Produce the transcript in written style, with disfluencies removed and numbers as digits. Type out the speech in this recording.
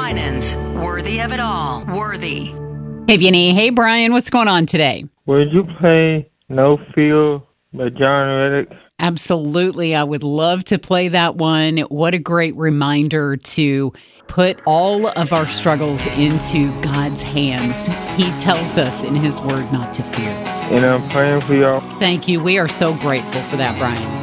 Winans, Worthy of It All. Worthy. Hey, Vinny. Hey, Brian. What's going on today? Would you play No Fear by John Reddick? Absolutely. I would love to play that one. What a great reminder to put all of our struggles into God's hands. He tells us in His word not to fear. And I'm praying for y'all. Thank you. We are so grateful for that, Brian.